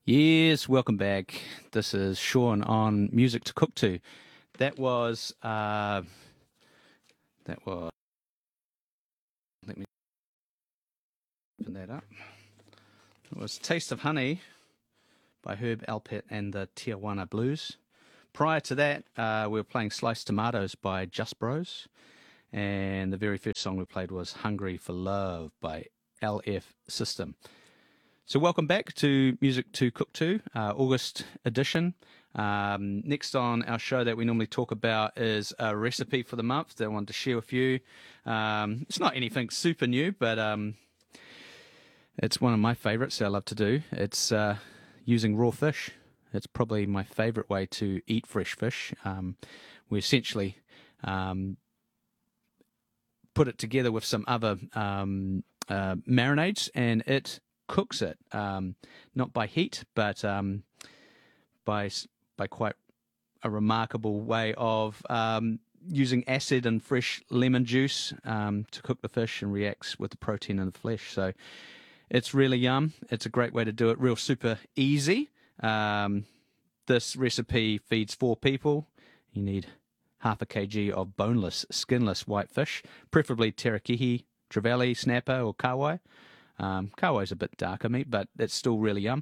Yes, welcome back. This is Sean on Music to Cook To. That was let me open that up. It was Taste of Honey by Herb Alpert and the Tijuana Blues. Prior to that, we were playing Sliced Tomatoes by Just Bros. And the very first song we played was Hungry for Love by LF System. So welcome back to Music to Cook To, August edition. Next on our show that we normally talk about is a recipe for the month that I wanted to share with you. It's not anything super new, but it's one of my favorites that I love to do. It's using raw fish. It's probably my favorite way to eat fresh fish. We essentially put it together with some other marinades, and it cooks it, not by heat, but by quite a remarkable way of using acid and fresh lemon juice to cook the fish and reacts with the protein in the flesh. So it's really yum. It's a great way to do it. Real super easy. This recipe feeds 4 people. You need half a kg of boneless, skinless white fish, preferably terakihi, trevally, snapper, or kawai. Kawai is a bit darker meat, but it's still really yum.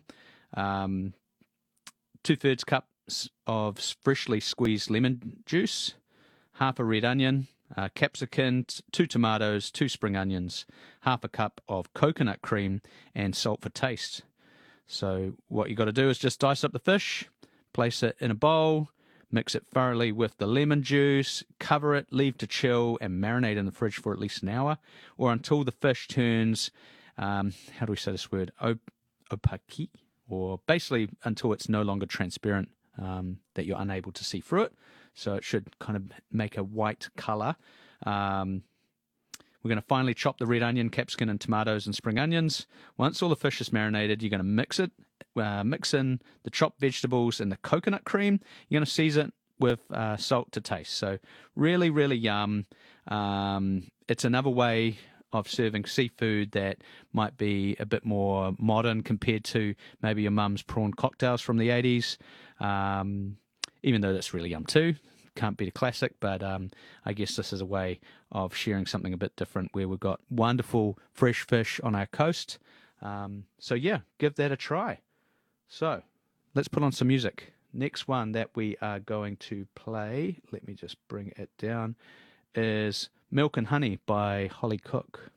2/3 cups of freshly squeezed lemon juice, half a red onion, capsicum, 2 tomatoes, 2 spring onions, half a cup of coconut cream, and salt for taste. So what you got to do is just dice up the fish, place it in a bowl, mix it thoroughly with the lemon juice, cover it, leave to chill, and marinate in the fridge for at least an hour, or until the fish turns, how do we say this word, opaque, or basically until it's no longer transparent, that you're unable to see through it. So it should kind of make a white color. We're going to finally chop the red onion, capsicum, and tomatoes and spring onions. Once all the fish is marinated, you're going to mix in the chopped vegetables and the coconut cream. You're going to season it with salt to taste. So really, really yum. It's another way of serving seafood that might be a bit more modern compared to maybe your mum's prawn cocktails from the 80s. Even though that's really yum too. Can't beat a classic, but I guess this is a way of sharing something a bit different where we've got wonderful fresh fish on our coast. So yeah, give that a try. So let's put on some music. Next one that we are going to play, let me just bring it down, is Milk and Honey by Holly Cook.